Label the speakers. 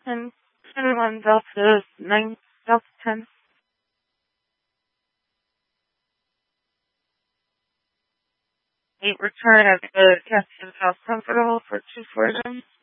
Speaker 1: 10, 21 Delta 9, Delta 10. 8, return at the guest house comfortable for 2 for them.